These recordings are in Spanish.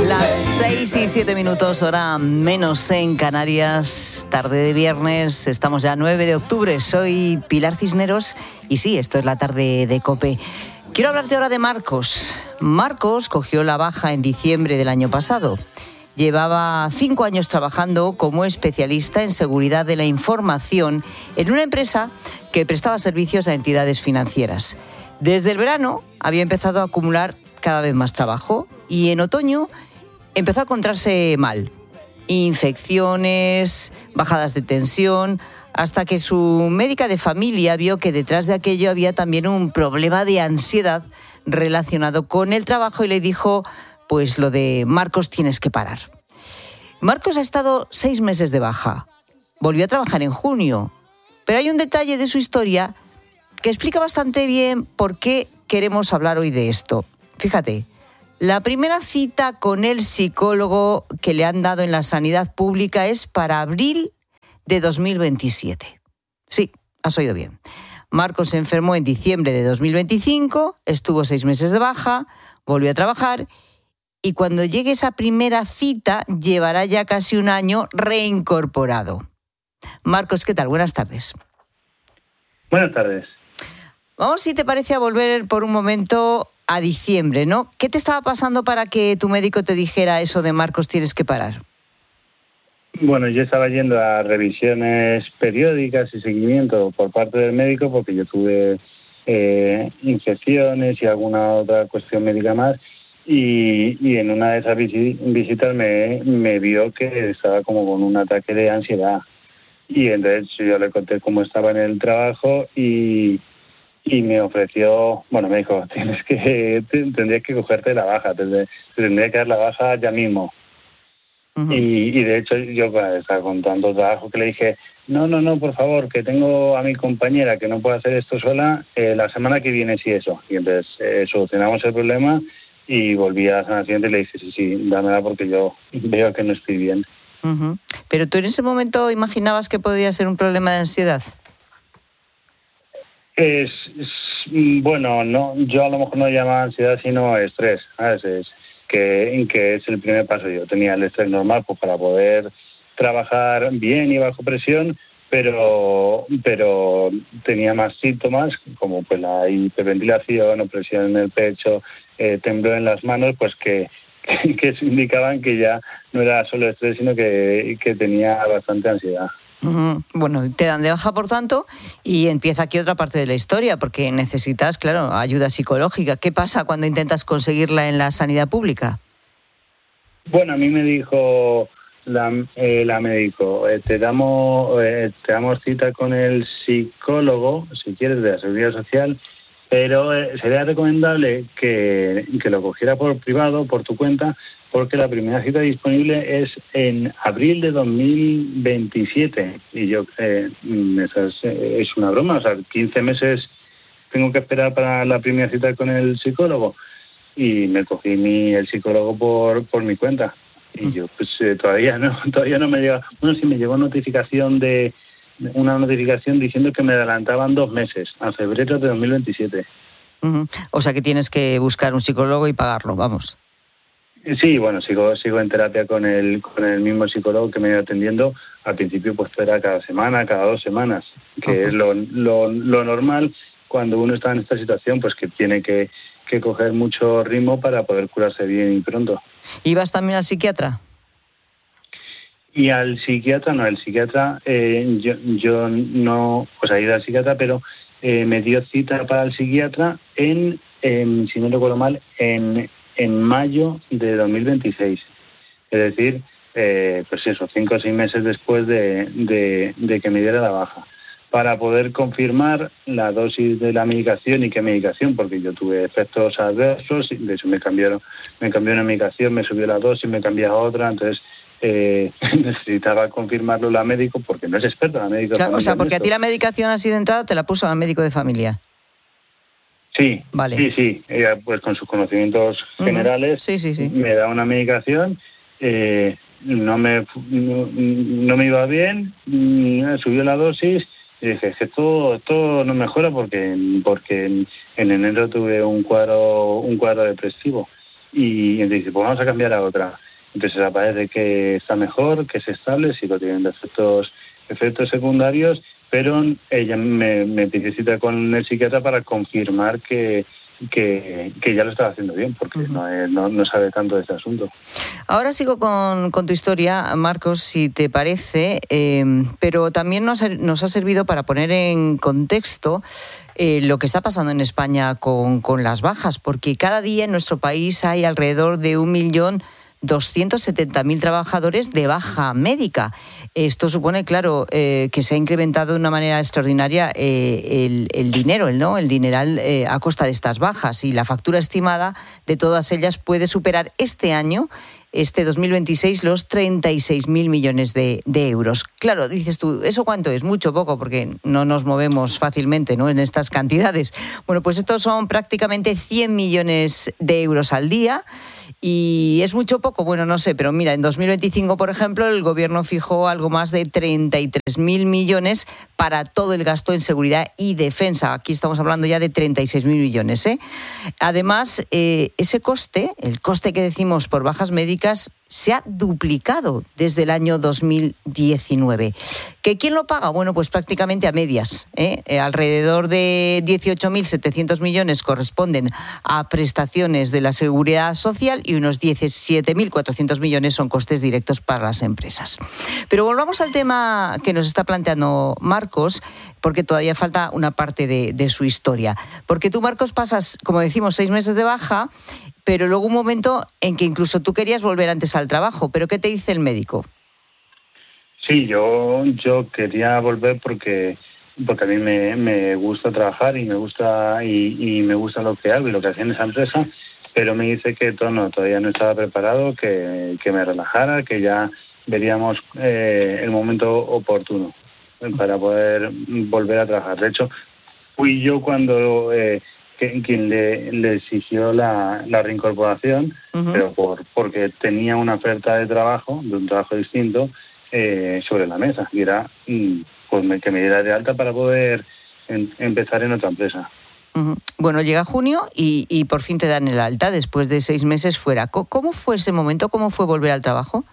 Las 6:07, hora menos en Canarias, tarde de viernes, estamos ya 9 de octubre, soy Pilar Cisneros y sí, esto es la tarde de COPE. Quiero hablarte ahora de Marcos. Marcos cogió la baja en diciembre del año pasado. Llevaba 5 años trabajando como especialista en seguridad de la información en una empresa que prestaba servicios a entidades financieras. Desde el verano había empezado a acumular cada vez más trabajo y en otoño empezó a encontrarse mal. Infecciones, bajadas de tensión, hasta que su médica de familia vio que detrás de aquello había también un problema de ansiedad relacionado con el trabajo y le dijo, pues lo de Marcos, tienes que parar. Marcos ha estado 6 meses de baja. Volvió a trabajar en junio. Pero hay un detalle de su historia que explica bastante bien por qué queremos hablar hoy de esto. Fíjate, la primera cita con el psicólogo que le han dado en la sanidad pública es para abril de 2027. Sí, has oído bien. Marcos se enfermó en diciembre de 2025, estuvo 6 meses de baja, volvió a trabajar y cuando llegue esa primera cita llevará ya casi un año reincorporado. Marcos, ¿qué tal? Buenas tardes. Buenas tardes. Vamos, si te parece, a volver por un momento a diciembre, ¿no? ¿Qué te estaba pasando para que tu médico te dijera eso de Marcos, tienes que parar? Bueno, yo estaba yendo a revisiones periódicas y seguimiento por parte del médico porque yo tuve infecciones y alguna otra cuestión médica más y en una de esas visitas me vio que estaba como con un ataque de ansiedad y entonces yo le conté cómo estaba en el trabajo y me ofreció, bueno, me dijo, tendrías que cogerte la baja, te tendría que dar la baja ya mismo. Uh-huh. Y de hecho yo estaba con tanto trabajo que le dije, no, por favor, que tengo a mi compañera que no puede hacer esto sola, la semana que viene sí eso. Y entonces solucionamos el problema y volví a la semana siguiente y le dije, sí, dámela porque yo veo que no estoy bien. Uh-huh. ¿Pero tú en ese momento imaginabas que podía ser un problema de ansiedad? Bueno, no, yo a lo mejor no llamaba ansiedad, sino estrés, ¿sabes? Que es el primer paso. Yo tenía el estrés normal pues para poder trabajar bien y bajo presión, pero tenía más síntomas como pues la hiperventilación, opresión en el pecho, temblor en las manos, pues que indicaban que ya no era solo estrés, sino que tenía bastante ansiedad. Bueno, te dan de baja, por tanto, y empieza aquí otra parte de la historia, porque necesitas, claro, ayuda psicológica. ¿Qué pasa cuando intentas conseguirla en la sanidad pública? Bueno, a mí me dijo la médico, te damos cita con el psicólogo, si quieres, de la Seguridad Social, pero sería recomendable que lo cogiera por privado, por tu cuenta, porque la primera cita disponible es en abril de 2027. Y yo, es una broma, o sea, 15 meses tengo que esperar para la primera cita con el psicólogo. Y me cogí el psicólogo por mi cuenta. Y yo, pues todavía no me llega. Bueno, sí me llegó una notificación diciendo que me adelantaban 2 meses, a febrero de 2027. Uh-huh. O sea que tienes que buscar un psicólogo y pagarlo, vamos. Sí, bueno, sigo en terapia con el mismo psicólogo que me iba atendiendo. Al principio pues era cada semana, cada 2 semanas, que es lo normal cuando uno está en esta situación, pues que tiene que coger mucho ritmo para poder curarse bien y pronto. ¿Ibas también al psiquiatra? Y al psiquiatra, no, yo no, pues he ido al psiquiatra, pero me dio cita para el psiquiatra si no recuerdo mal, en mayo de 2026. Es decir, pues eso, 5 o 6 meses después de que me diera la baja, para poder confirmar la dosis de la medicación y qué medicación, porque yo tuve efectos adversos, de hecho me cambió una medicación, me subió la dosis, me cambié a otra, entonces necesitaba confirmarlo la médico, porque no es experta la médico. Claro, o sea, porque a ti la medicación así de entrada te la puso al médico de familia. Sí, vale. Sí. Ella, pues con sus conocimientos generales, sí. Me da una medicación, no me iba bien, subió la dosis y dije, es que esto no mejora porque en enero tuve un cuadro depresivo y entonces dice, pues vamos a cambiar a otra. Entonces aparece que está mejor, que es estable, sigo teniendo efectos secundarios, pero ella me pide cita con el psiquiatra para confirmar que ya lo estaba haciendo bien, porque no sabe tanto de este asunto. Ahora sigo con tu historia, Marcos, si te parece, pero también nos ha servido para poner en contexto lo que está pasando en España con las bajas, porque cada día en nuestro país hay alrededor de 1.270.000 trabajadores de baja médica. Esto supone, claro, que se ha incrementado de una manera extraordinaria el dinero, el dineral a costa de estas bajas, y la factura estimada de todas ellas puede superar este año, este 2026, los 36.000 millones de euros. Claro, dices tú, ¿eso cuánto es? Mucho, poco, porque no nos movemos fácilmente, ¿no?, en estas cantidades. Bueno, pues estos son prácticamente 100 millones de euros al día. ¿Y es mucho, poco? Bueno, no sé, pero mira, en 2025, por ejemplo, el Gobierno fijó algo más de 33.000 millones para todo el gasto en seguridad y defensa. Aquí estamos hablando ya de 36.000 millones, ¿eh? Además, ese coste, el coste que decimos por bajas médicas, se ha duplicado desde el año 2019. ¿Que quién lo paga? Bueno, pues prácticamente a medias, ¿eh? Alrededor de 18.700 millones corresponden a prestaciones de la Seguridad Social y unos 17.400 millones son costes directos para las empresas. Pero volvamos al tema que nos está planteando Marcos, porque todavía falta una parte de su historia. Porque tú, Marcos, pasas, como decimos, 6 meses de baja, pero luego un momento en que incluso tú querías volver antes al trabajo. ¿Pero qué te dice el médico? Sí, yo quería volver porque a mí me gusta trabajar y me gusta lo que hago y lo que hacía en esa empresa, pero me dice que todavía no estaba preparado, que me relajara, que ya veríamos el momento oportuno para poder volver a trabajar. De hecho, fui yo cuando quien le exigió la reincorporación, pero porque tenía una oferta de un trabajo distinto, sobre la mesa, y era pues que me diera de alta para poder empezar en otra empresa. Bueno, llega junio y por fin te dan el alta después de 6 meses fuera. ¿Cómo fue ese momento? ¿Cómo fue volver al trabajo?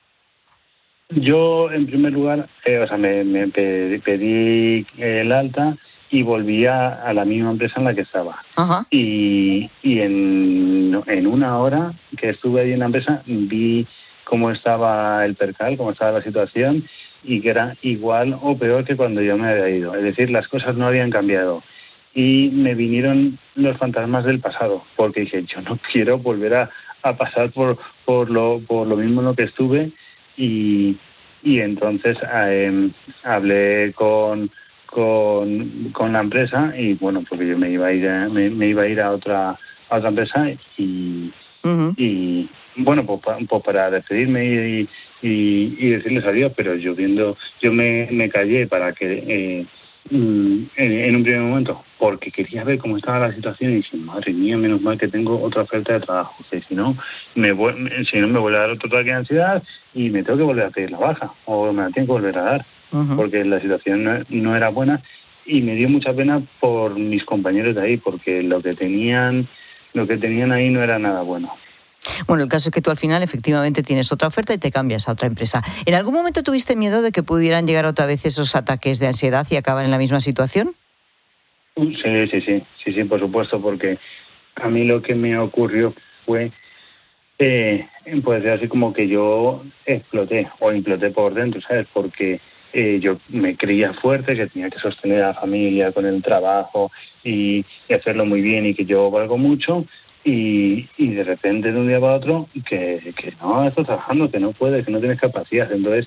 Yo, en primer lugar, me pedí el alta y volví a la misma empresa en la que estaba. Ajá. Y en una hora que estuve ahí en la empresa vi cómo estaba el percal, cómo estaba la situación, y que era igual o peor que cuando yo me había ido. Es decir, las cosas no habían cambiado. Y me vinieron los fantasmas del pasado, porque dije, yo no quiero volver a pasar por lo mismo en lo que estuve. Y entonces hablé con la empresa, y bueno, porque yo me iba a ir a otra empresa, y bueno, pues para despedirme y decirles adiós, pero yo me callé para que en un primer momento, porque quería ver cómo estaba la situación, y dije, madre mía, menos mal que tengo otra oferta de trabajo, que si no me vuelve a dar otro ataque de ansiedad y me tengo que volver a pedir la baja, o me la tengo que volver a dar, porque la situación no era buena, y me dio mucha pena por mis compañeros de ahí, porque lo que tenían ahí no era nada bueno. Bueno, el caso es que tú al final efectivamente tienes otra oferta y te cambias a otra empresa. ¿En algún momento tuviste miedo de que pudieran llegar otra vez esos ataques de ansiedad y acabar en la misma situación? Sí, por supuesto, porque a mí lo que me ocurrió fue, puede ser así como que yo imploté por dentro, ¿sabes? Porque yo me creía fuerte, que tenía que sostener a la familia con el trabajo y hacerlo muy bien, y que yo valgo mucho. Y de repente, de un día para otro, que no estás trabajando, que no puedes, que no tienes capacidad. Entonces,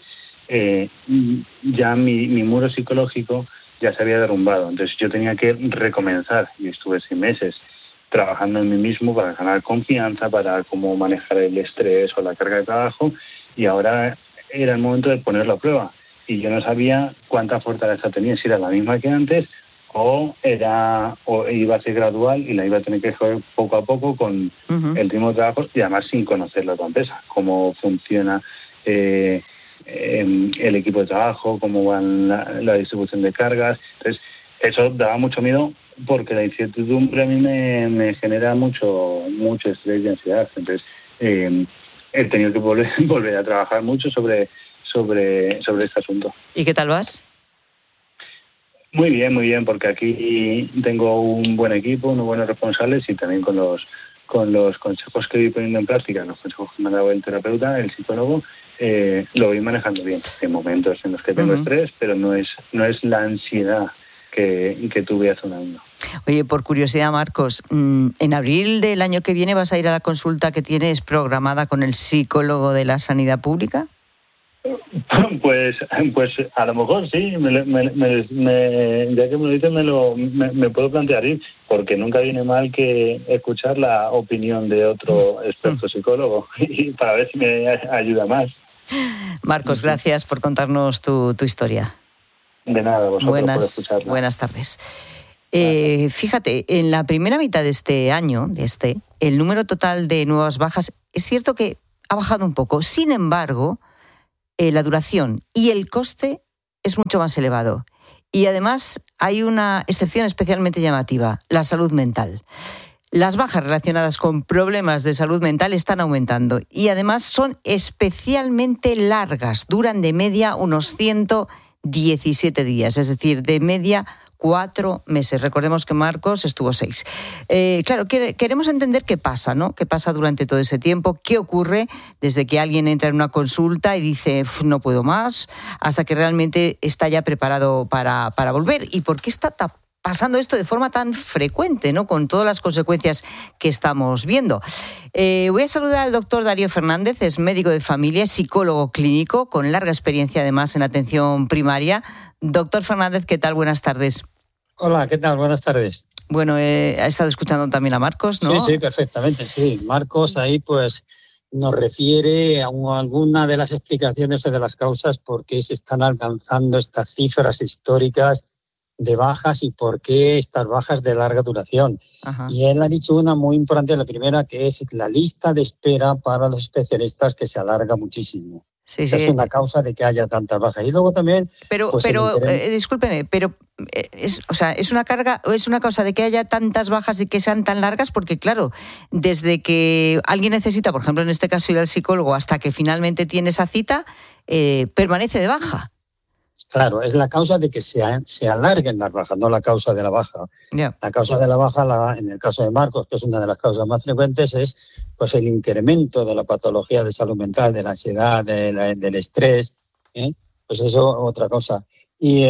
ya mi muro psicológico ya se había derrumbado. Entonces, yo tenía que recomenzar. Y estuve 6 meses trabajando en mí mismo para ganar confianza, para cómo manejar el estrés o la carga de trabajo. Y ahora era el momento de ponerlo a prueba. Y yo no sabía cuánta fortaleza tenía, si era la misma que antes, o iba a ser gradual y la iba a tener que coger poco a poco con el ritmo de trabajo, y además sin conocer la otra empresa, cómo funciona el equipo de trabajo, cómo va la distribución de cargas. Entonces, eso daba mucho miedo porque la incertidumbre a mí me genera mucho estrés y ansiedad. Entonces, he tenido que volver a trabajar mucho sobre este asunto. ¿Y qué tal vas? Muy bien, porque aquí tengo un buen equipo, unos buenos responsables y también con los consejos que voy poniendo en práctica, los consejos que me ha dado el terapeuta, el psicólogo, lo voy manejando bien. Hay momentos en los que tengo estrés, pero no es la ansiedad que tuve hace un año. Oye, por curiosidad, Marcos, ¿en abril del año que viene vas a ir a la consulta que tienes programada con el psicólogo de la sanidad pública? Pues a lo mejor sí, ya que me lo dices me puedo plantear ir, porque nunca viene mal que escuchar la opinión de otro experto psicólogo y para ver si me ayuda más. Marcos, gracias por contarnos tu historia. De nada, vosotros por escucharla. Buenas tardes. Fíjate, en la primera mitad de este año, el número total de nuevas bajas es cierto que ha bajado un poco. Sin embargo, la duración y el coste es mucho más elevado. Y además hay una excepción especialmente llamativa, la salud mental. Las bajas relacionadas con problemas de salud mental están aumentando y además son especialmente largas, duran de media unos 117 días, es decir, de media 4 meses. Recordemos que Marcos estuvo 6. Claro, queremos entender qué pasa, ¿no? ¿Qué pasa durante todo ese tiempo? ¿Qué ocurre desde que alguien entra en una consulta y dice no puedo más, hasta que realmente está ya preparado para volver? ¿Y por qué está pasando esto de forma tan frecuente, ¿no? Con todas las consecuencias que estamos viendo? Voy a saludar al doctor Darío Fernández, es médico de familia, psicólogo clínico, con larga experiencia además en atención primaria. Doctor Fernández, ¿qué tal? Buenas tardes. Hola, ¿qué tal? Buenas tardes. Bueno, ha estado escuchando también a Marcos, ¿no? Sí, perfectamente, sí. Marcos ahí pues nos refiere a alguna de las explicaciones de las causas por qué se están alcanzando estas cifras históricas de bajas y por qué estas bajas de larga duración. Ajá. Y él ha dicho una muy importante, la primera, que es la lista de espera para los especialistas, que se alarga muchísimo. Sí. Es una causa de que haya tantas bajas. Y luego también... Pero discúlpeme, pero es una carga o es una causa de que haya tantas bajas y que sean tan largas, porque claro, desde que alguien necesita, por ejemplo, en este caso ir al psicólogo, hasta que finalmente tiene esa cita, permanece de baja. Claro, es la causa de que se alarguen las bajas, no la causa de la baja. Yeah. La causa de la baja, en el caso de Marcos, que es una de las causas más frecuentes, es pues el incremento de la patología de salud mental, de la ansiedad, del estrés, pues eso otra cosa. Y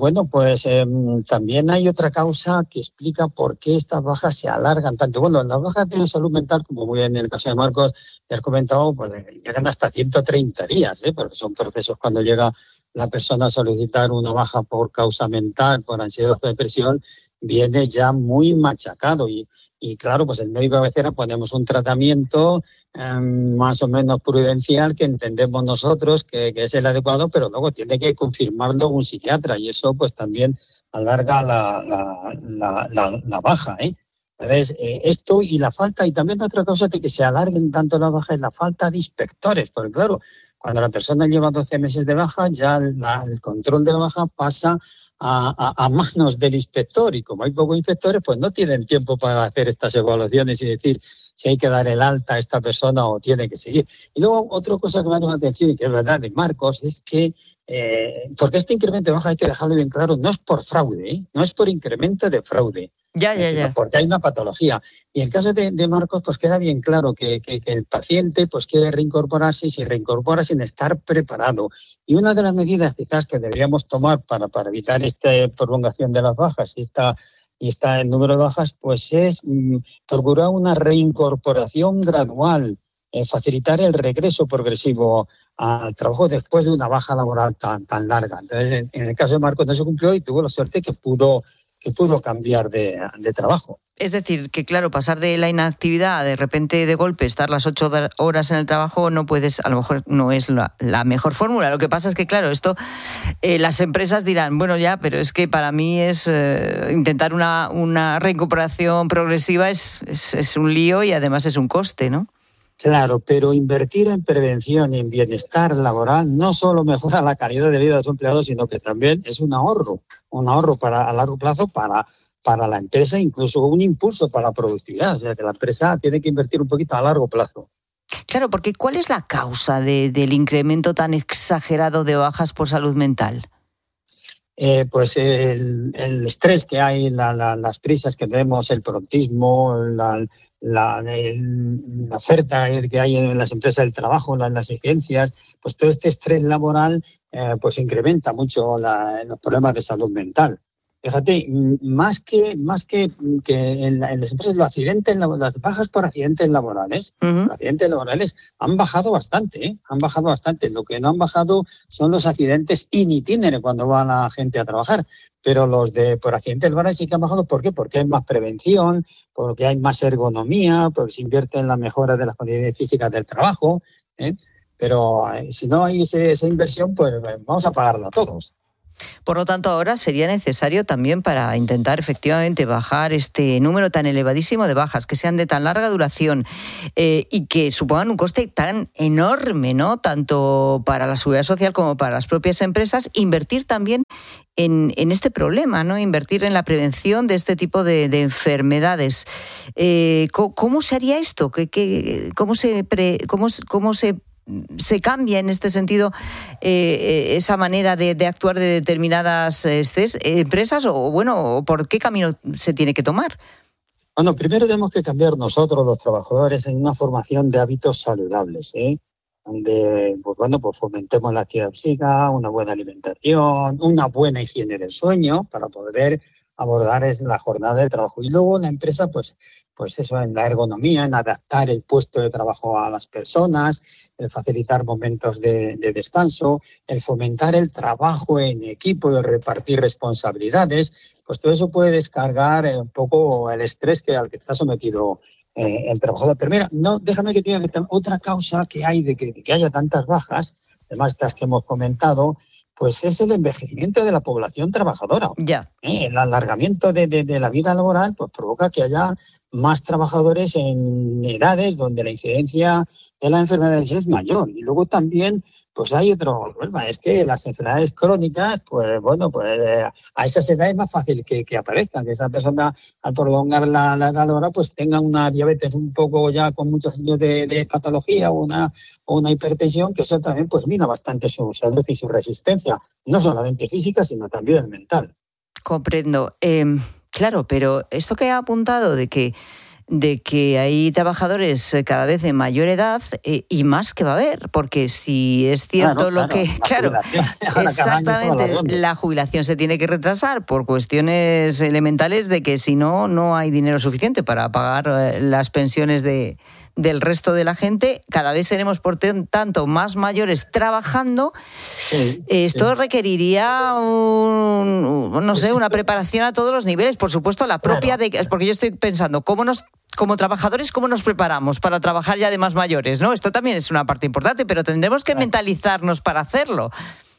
también hay otra causa que explica por qué estas bajas se alargan tanto. Bueno, las bajas de salud mental, como muy en el caso de Marcos, ya has comentado, pues llegan hasta 130 días, porque son procesos cuando llega la persona a solicitar una baja por causa mental, por ansiedad o depresión, viene ya muy machacado y claro, pues el médico de cabecera ponemos un tratamiento más o menos prudencial que entendemos nosotros que es el adecuado, pero luego tiene que confirmarlo un psiquiatra y eso pues también alarga la baja, Entonces, esto y la falta, y también otra cosa de que se alarguen tanto las bajas es la falta de inspectores, porque claro, cuando la persona lleva 12 meses de baja, ya el control de la baja pasa a manos del inspector y como hay pocos inspectores, pues no tienen tiempo para hacer estas evaluaciones y decir si hay que dar el alta a esta persona o tiene que seguir. Y luego otra cosa que me ha llamado la atención y que es verdad de Marcos es que porque este incremento de baja hay que dejarlo bien claro, no es por fraude, no es por incremento de fraude. Ya. Porque hay una patología. Y en el caso de Marcos, pues queda bien claro que el paciente pues quiere reincorporarse y se reincorpora sin estar preparado. Y una de las medidas quizás que deberíamos tomar para evitar esta prolongación de las bajas y el número de bajas, pues es procurar una reincorporación gradual, facilitar el regreso progresivo al trabajo después de una baja laboral tan larga. Entonces, en el caso de Marcos no se cumplió y tuvo la suerte que pudo cambiar de trabajo. Es decir, que claro, pasar de la inactividad, de repente de golpe estar las 8 horas en el trabajo, no puedes, a lo mejor no es la mejor fórmula. Lo que pasa es que claro, esto las empresas dirán, bueno ya, pero es que para mí es intentar una recuperación progresiva es un lío y además es un coste, ¿no? Claro, pero invertir en prevención y en bienestar laboral no solo mejora la calidad de vida de los empleados, sino que también es un ahorro para a largo plazo para para la empresa, incluso un impulso para la productividad. O sea, que la empresa tiene que invertir un poquito a largo plazo. Claro, porque ¿cuál es la causa del incremento tan exagerado de bajas por salud mental? Pues el estrés que hay, las prisas que tenemos, el prontismo, la oferta que hay en las empresas del trabajo, las exigencias, pues todo este estrés laboral pues incrementa mucho los problemas de salud mental. Fíjate, más que en las empresas los accidentes, las bajas por accidentes laborales, los accidentes laborales han bajado bastante, han bajado bastante. Lo que no han bajado son los accidentes in itinere cuando va la gente a trabajar. Pero los por accidentes laborales sí que han bajado. ¿Por qué? Porque hay más prevención, porque hay más ergonomía, porque se invierte en la mejora de las condiciones físicas del trabajo. Pero si no hay esa inversión, pues vamos a pagarla todos. Por lo tanto, ahora sería necesario también, para intentar efectivamente bajar este número tan elevadísimo de bajas, que sean de tan larga duración y que supongan un coste tan enorme, ¿no? Tanto para la seguridad social como para las propias empresas, invertir también en este problema, ¿no? Invertir en la prevención de este tipo de enfermedades. ¿Cómo se haría esto? ¿Cómo se cambia en este sentido esa manera de actuar de determinadas empresas o por qué camino se tiene que tomar? Bueno, primero tenemos que cambiar nosotros, los trabajadores, en una formación de hábitos saludables, donde pues fomentemos la actividad física, una buena alimentación, una buena higiene del sueño para poder abordar la jornada de trabajo. Y luego la empresa, pues eso, en la ergonomía, en adaptar el puesto de trabajo a las personas, el facilitar momentos de descanso, el fomentar el trabajo en equipo, el repartir responsabilidades, pues todo eso puede descargar un poco el estrés al que está sometido el trabajador. Pero mira, déjame que diga otra causa que hay de que haya tantas bajas, además estas que hemos comentado, pues es el envejecimiento de la población trabajadora. Ya. El alargamiento de la vida laboral pues provoca que haya más trabajadores en edades donde la incidencia de las enfermedades es mayor. Y luego también pues hay otro problema, es que las enfermedades crónicas, a esas edades es más fácil que aparezcan, que esa persona al prolongar la edad laboral pues tenga una diabetes un poco ya con muchos años de patología o una hipertensión, que eso también pues mina bastante su salud y su resistencia, no solamente física sino también mental. Comprendo. Claro, pero esto que ha apuntado de que hay trabajadores cada vez de mayor edad y más que va a haber, porque si es cierto exactamente, la jubilación se tiene que retrasar por cuestiones elementales de que si no hay dinero suficiente para pagar las pensiones del resto de la gente, cada vez seremos por tanto más mayores trabajando. Sí, esto requeriría una preparación a todos los niveles, por supuesto la propia, porque yo estoy pensando como trabajadores, ¿cómo nos preparamos para trabajar ya de más mayores? ¿No? Esto también es una parte importante, pero tendremos que mentalizarnos para hacerlo.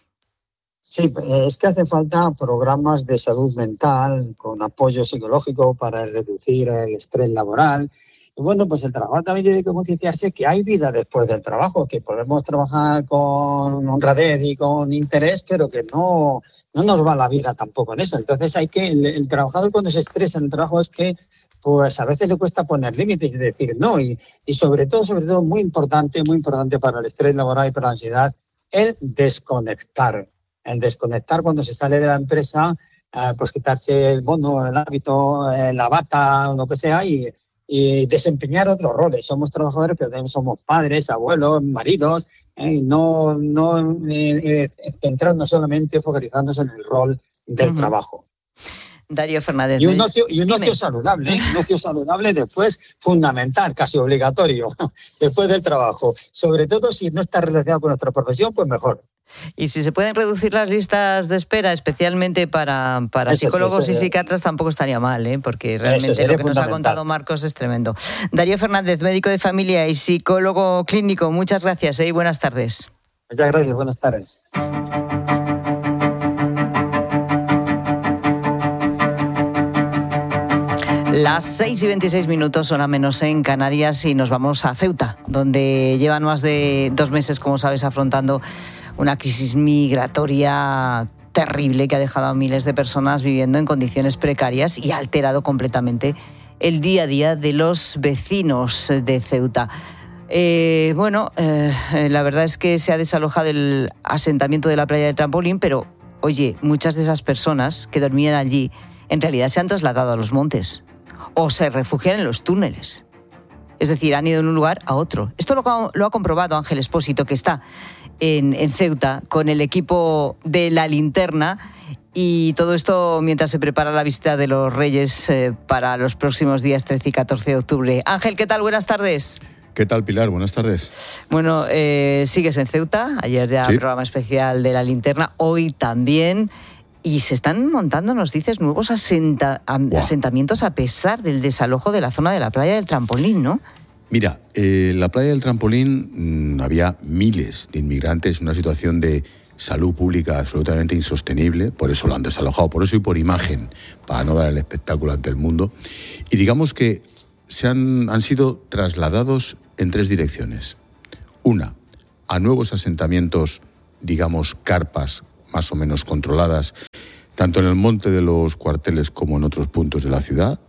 Sí, es que hace falta programas de salud mental con apoyo psicológico para reducir el estrés laboral. Y bueno, pues el trabajo también tiene que concienciarse que hay vida después del trabajo, que podemos trabajar con honradez y con interés, pero que no nos va la vida tampoco en eso. Entonces el trabajador cuando se estresa en el trabajo es que pues a veces le cuesta poner límites y decir no. Y sobre todo muy importante para el estrés laboral y para la ansiedad, el desconectar. El desconectar cuando se sale de la empresa, pues quitarse el mono, el hábito, la bata, lo que sea, y desempeñar otros roles. Somos trabajadores, pero también somos padres, abuelos, maridos, no centrarnos solamente, focalizarnos en el rol del trabajo. Darío Fernández. Y un ocio saludable, un ocio saludable después fundamental, casi obligatorio, después del trabajo. Sobre todo si no está relacionado con nuestra profesión, pues mejor. Y si se pueden reducir las listas de espera, especialmente para psicólogos y psiquiatras, tampoco estaría mal, porque realmente lo que nos ha contado Marcos es tremendo. Darío Fernández, médico de familia y psicólogo clínico, muchas gracias y buenas tardes. Muchas gracias, buenas tardes. Las 6:26 son a menos en Canarias y nos vamos a Ceuta, donde llevan más de 2 meses, como sabes, afrontando una crisis migratoria terrible que ha dejado a miles de personas viviendo en condiciones precarias y ha alterado completamente el día a día de los vecinos de Ceuta. La verdad es que se ha desalojado el asentamiento de la playa del Trampolín, pero, oye, muchas de esas personas que dormían allí en realidad se han trasladado a los montes o se refugian en los túneles. Es decir, han ido de un lugar a otro. Esto lo ha comprobado Ángel Expósito, que está en Ceuta con el equipo de La Linterna, y todo esto mientras se prepara la visita de los Reyes para los próximos días 13 y 14 de octubre. Ángel, ¿qué tal? Buenas tardes. ¿Qué tal, Pilar? Buenas tardes. Bueno, sigues en Ceuta. Ayer ya sí. Programa especial de La Linterna, hoy también. Y se están montando, nos dices, nuevos asentamientos a pesar del desalojo de la zona de la playa del Trampolín, ¿no? Mira, la playa del Trampolín había miles de inmigrantes, una situación de salud pública absolutamente insostenible, por eso lo han desalojado, por eso y por imagen, para no dar el espectáculo ante el mundo. Y digamos que han sido trasladados en 3 direcciones. Una, a nuevos asentamientos, digamos, carpas más o menos controladas, tanto en el monte de los cuarteles como en otros puntos de la ciudad.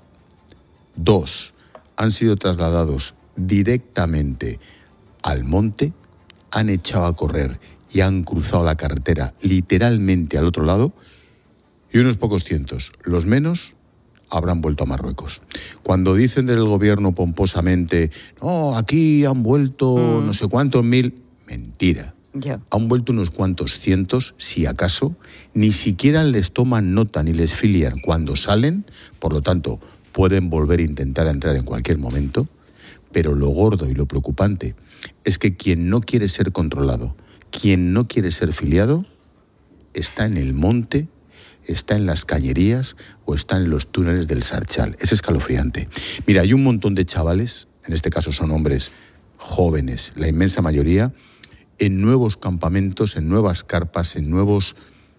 2, han sido trasladados directamente al monte, han echado a correr y han cruzado la carretera literalmente al otro lado, y unos pocos cientos, los menos, habrán vuelto a Marruecos. Cuando dicen del gobierno pomposamente, no, aquí han vuelto no sé cuántos mil, mentira. Yeah. Han vuelto unos cuantos cientos, si acaso, ni siquiera les toman nota ni les filian cuando salen, por lo tanto, pueden volver a intentar entrar en cualquier momento, pero lo gordo y lo preocupante es que quien no quiere ser controlado, quien no quiere ser filiado, está en el monte, está en las cañerías o está en los túneles del Sarchal. Es escalofriante. Mira, hay un montón de chavales, en este caso son hombres jóvenes, la inmensa mayoría, en nuevos campamentos, en nuevas carpas, en nuevas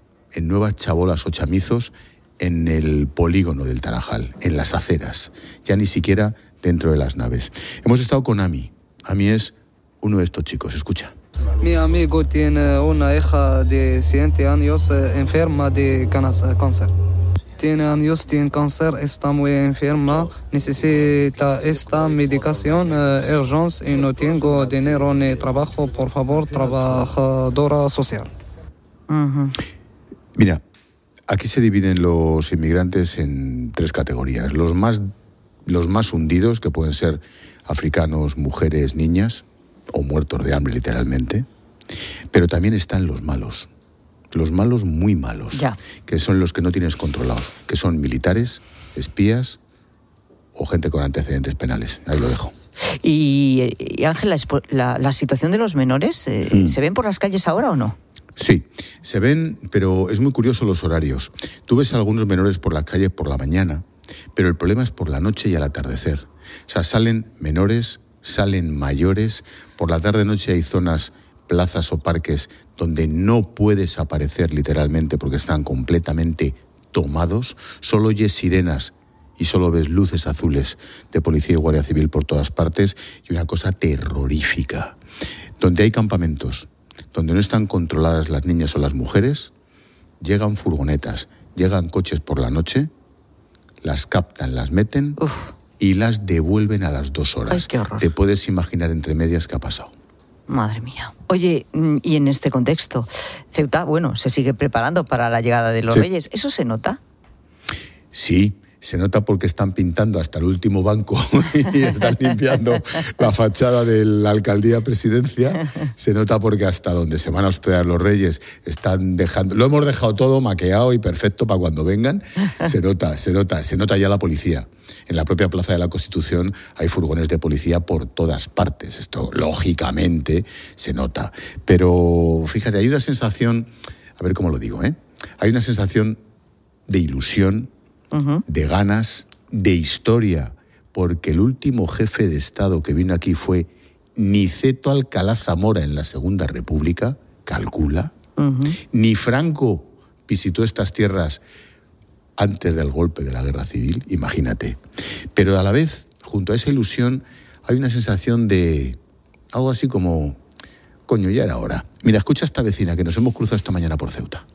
chabolas o chamizos, en el polígono del Tarajal, en las aceras, ya ni siquiera dentro de las naves. Hemos estado con Ami. Ami es uno de estos chicos, escucha. Mi amigo tiene una hija de 7 años enferma de cáncer. Tiene años, tiene cáncer, está muy enferma, necesita esta medicación urgente y no tengo dinero ni trabajo, por favor, trabajadora social. Uh-huh. Mira, aquí se dividen los inmigrantes en 3 categorías. Los más hundidos, que pueden ser africanos, mujeres, niñas, o muertos de hambre literalmente, pero también están los malos muy malos, ya, que son los que no tienes controlados, que son militares, espías o gente con antecedentes penales. Ahí lo dejo. Y Ángela, la situación de los menores, ¿se ven por las calles ahora o no? Sí, se ven, pero es muy curioso los horarios. Tú ves a algunos menores por las calles por la mañana, pero el problema es por la noche y al atardecer. O sea, salen menores, salen mayores, por la tarde-noche hay zonas, plazas o parques donde no puedes aparecer literalmente porque están completamente tomados, solo oyes sirenas y solo ves luces azules de policía y guardia civil por todas partes, y una cosa terrorífica. Donde hay campamentos, donde no están controladas las niñas o las mujeres, llegan furgonetas, llegan coches por la noche, las captan, las meten y las devuelven a las 2 horas. Ay, qué horror. Te puedes imaginar entre medias qué ha pasado. Madre mía. Oye, y en este contexto, Ceuta, bueno, se sigue preparando para la llegada de los Reyes. ¿Eso se nota? Sí, se nota porque están pintando hasta el último banco y están limpiando la fachada de la alcaldía presidencia. Se nota porque hasta donde se van a hospedar los Reyes están dejando... Lo hemos dejado todo maqueado y perfecto para cuando vengan. Se nota ya la policía. En la propia Plaza de la Constitución hay furgones de policía por todas partes. Esto, lógicamente, se nota. Pero, fíjate, hay una sensación... A ver cómo lo digo, ¿eh? Hay una sensación de ilusión, de ganas, de historia, porque el último jefe de Estado que vino aquí fue Niceto Alcalá Zamora en la Segunda República, calcula. Ni Franco visitó estas tierras antes del golpe de la Guerra Civil, imagínate. Pero a la vez, junto a esa ilusión, hay una sensación de algo así como, coño, ya era hora. Mira, escucha a esta vecina que nos hemos cruzado esta mañana por Ceuta.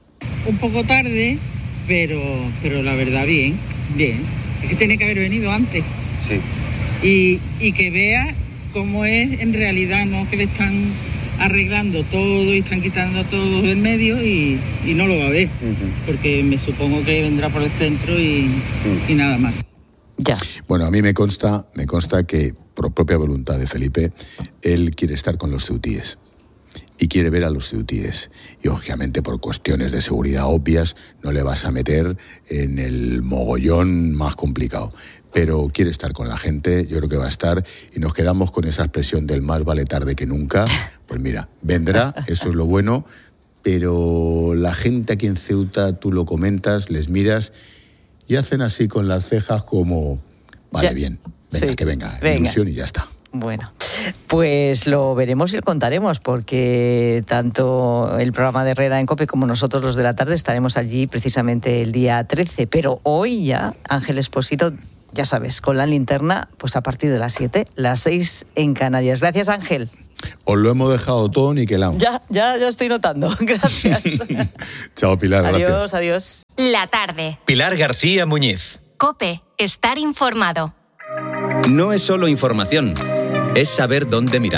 un poco tarde, pero la verdad bien. Es que tiene que haber venido antes. Sí. Y que vea cómo es en realidad, ¿no? Que le están arreglando todo y están quitando todo del medio y no lo va a ver, porque me supongo que vendrá por el centro y nada más. Ya. Bueno, a mí me consta que por propia voluntad de Felipe, él quiere estar con los ceutíes y quiere ver a los ceutíes. Y obviamente por cuestiones de seguridad obvias no le vas a meter en el mogollón más complicado. Pero quiere estar con la gente, yo creo que va a estar, y nos quedamos con esa expresión del más vale tarde que nunca. Pues mira, vendrá, eso es lo bueno, pero la gente aquí en Ceuta, tú lo comentas, les miras y hacen así con las cejas como, vale, bien, venga, sí, que venga, ilusión y ya está. Bueno, pues lo veremos y lo contaremos, porque tanto el programa de Herrera en COPE como nosotros los de la tarde estaremos allí precisamente el día 13, pero hoy ya, Ángel Expósito, ya sabes, con la linterna, pues a partir de las 7, las 6 en Canarias. Gracias, Ángel. Os lo hemos dejado todo niquelado. Ya estoy notando. Gracias. Chao, Pilar, gracias. Adiós. La tarde. Pilar García Muñiz. COPE, estar informado. No es solo información, es saber dónde mirar.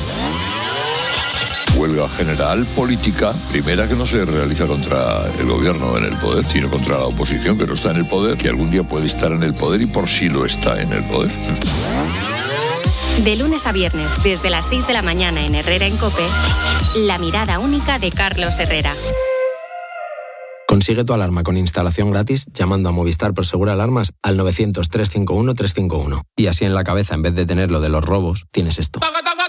Huelga general política, primera que no se realiza contra el gobierno en el poder, sino contra la oposición que no está en el poder, que algún día puede estar en el poder y por sí lo está en el poder. De lunes a viernes, desde las 6 de la mañana en Herrera en COPE, la mirada única de Carlos Herrera. Consigue tu alarma con instalación gratis llamando a Movistar Prosegur Alarmas al 900-351-351. Y así en la cabeza, en vez de tener lo de los robos, tienes esto.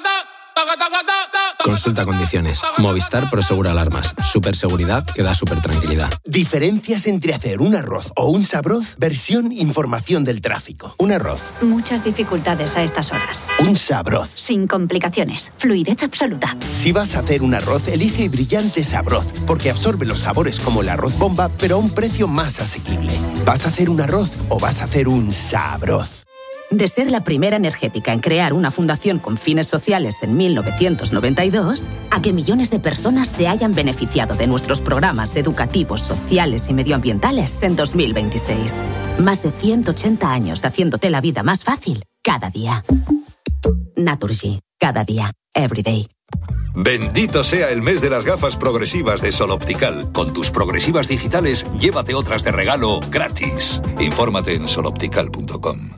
Consulta condiciones. Movistar Prosegur Alarmas. Superseguridad que da supertranquilidad. Diferencias entre hacer un arroz o un sabroz. Versión información del tráfico. Un arroz. Muchas dificultades a estas horas. Un sabroz. Sin complicaciones. Fluidez absoluta. Si vas a hacer un arroz, elige Brillante Sabroz, porque absorbe los sabores como el arroz bomba, pero a un precio más asequible. ¿Vas a hacer un arroz o vas a hacer un sabroz? De ser la primera energética en crear una fundación con fines sociales en 1992, a que millones de personas se hayan beneficiado de nuestros programas educativos, sociales y medioambientales en 2026. Más de 180 años haciéndote la vida más fácil cada día. Naturgy, cada día, every day. Bendito sea el mes de las gafas progresivas de Sol Optical. Con tus progresivas digitales, llévate otras de regalo gratis. Infórmate en soloptical.com.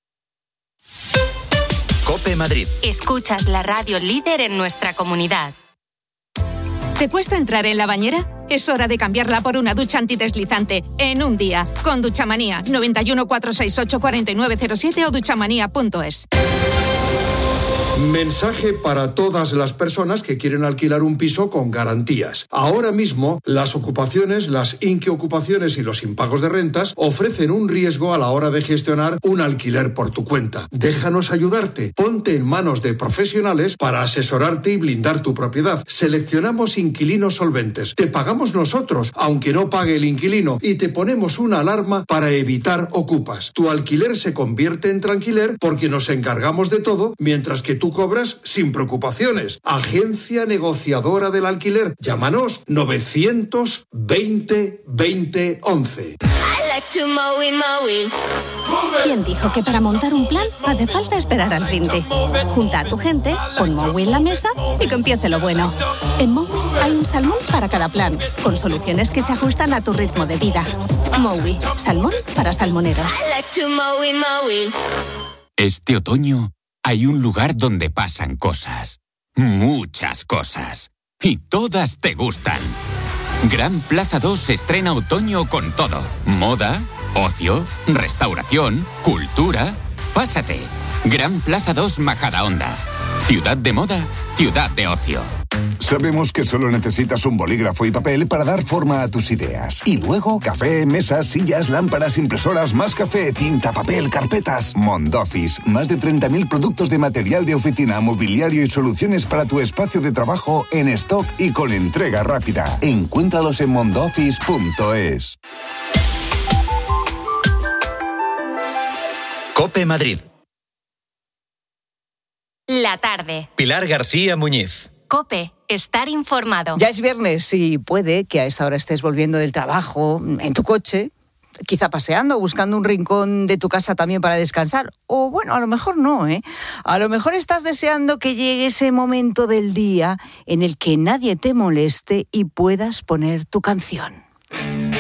COPE Madrid. Escuchas la radio líder en nuestra comunidad. ¿Te cuesta entrar en la bañera? Es hora de cambiarla por una ducha antideslizante en un día. Con Duchamanía, 91 468 4907 o duchamanía.es. Mensaje para todas las personas que quieren alquilar un piso con garantías. Ahora mismo, las ocupaciones, las inquiocupaciones y los impagos de rentas ofrecen un riesgo a la hora de gestionar un alquiler por tu cuenta. Déjanos ayudarte. Ponte en manos de profesionales para asesorarte y blindar tu propiedad. Seleccionamos inquilinos solventes. Te pagamos nosotros, aunque no pague el inquilino, y te ponemos una alarma para evitar ocupas. Tu alquiler se convierte en tranquiler porque nos encargamos de todo, mientras que tú cobras sin preocupaciones. Agencia negociadora del alquiler. Llámanos 920 20 11. ¿Quién dijo que para montar un plan hace falta esperar al 20? Junta a tu gente, pon Mowi en la mesa y que empiece lo bueno. En Mowi hay un salmón para cada plan, con soluciones que se ajustan a tu ritmo de vida. Mowi, salmón para salmoneros. Este otoño hay un lugar donde pasan cosas, muchas cosas, y todas te gustan. Gran Plaza 2 se estrena otoño con todo. Moda, ocio, restauración, cultura. Pásate. Gran Plaza 2 Majadahonda. Ciudad de moda, ciudad de ocio. Sabemos que solo necesitas un bolígrafo y papel para dar forma a tus ideas. Y luego, café, mesas, sillas, lámparas, impresoras, más café, tinta, papel, carpetas. Mondoffice, más de 30.000 productos de material de oficina, mobiliario y soluciones para tu espacio de trabajo en stock y con entrega rápida. Encuéntralos en mondoffice.es. COPE Madrid. La tarde. Pilar García Muñiz. COPE. Estar informado. Ya es viernes y puede que a esta hora estés volviendo del trabajo, en tu coche, quizá paseando, buscando un rincón de tu casa también para descansar. O bueno, a lo mejor no, ¿eh? A lo mejor estás deseando que llegue ese momento del día en el que nadie te moleste y puedas poner tu canción.